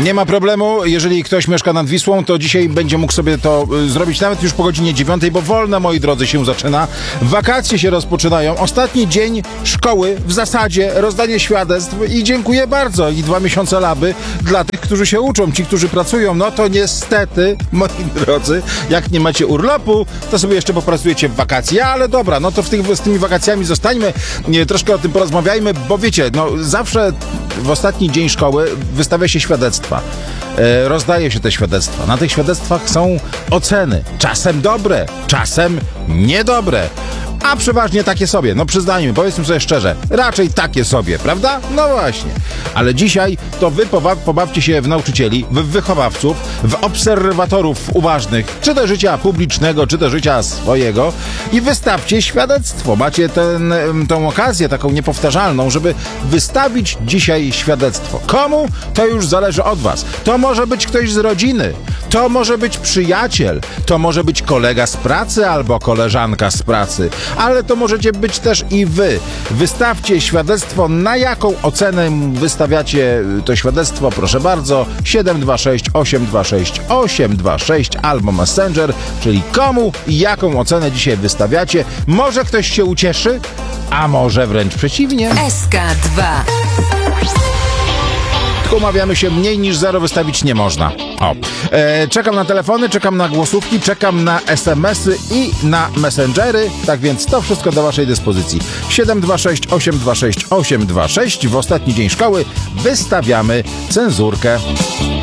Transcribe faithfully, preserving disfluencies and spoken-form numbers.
Nie ma problemu, jeżeli ktoś mieszka nad Wisłą, to dzisiaj będzie mógł sobie to y, zrobić nawet już po godzinie dziewiątej, bo wolna, moi drodzy, się zaczyna. Wakacje się rozpoczynają. Ostatni dzień szkoły, w zasadzie rozdanie świadectw i dziękuję bardzo. I dwa miesiące laby dla tych, którzy się uczą. Ci, którzy pracują, no to niestety, moi drodzy, jak nie macie urlopu, to sobie jeszcze popracujecie w wakacje. Ale dobra, no to w tych, z tymi wakacjami zostańmy, nie, troszkę o tym porozmawiajmy, bo wiecie, no zawsze w ostatni dzień szkoły wystawia się świadectwa. E, rozdaje się te świadectwa. Na tych świadectwach są oceny. Czasem dobre, czasem niedobre. A przeważnie takie sobie. No przyznajmy, powiedzmy sobie szczerze, raczej takie sobie, prawda? No właśnie. Ale dzisiaj to wy poba- pobawcie się w nauczycieli, w wychowawców, w obserwatorów uważnych, czy do życia publicznego, czy do życia swojego i wystawcie świadectwo. Macie ten, tą okazję taką niepowtarzalną, żeby wystawić dzisiaj świadectwo. Komu? To już zależy od was. To może być ktoś z rodziny, to może być przyjaciel, to może być kolega z pracy albo koleżanka z pracy. Ale to możecie być też i wy. Wystawcie świadectwo. Na jaką ocenę wystawiacie to świadectwo? Proszę bardzo. siedem dwa sześć osiem dwa sześć osiem dwa sześć albo Messenger, czyli komu i jaką ocenę dzisiaj wystawiacie. Może ktoś się ucieszy, a może wręcz przeciwnie. S K dwa. Umawiamy się, mniej niż zero wystawić nie można. O. E, czekam na telefony, czekam na głosówki, czekam na es em esy i na messengery, tak więc to wszystko do waszej dyspozycji. siedem dwa sześć osiem dwa sześć osiem dwa sześć. W ostatni dzień szkoły wystawiamy cenzurkę.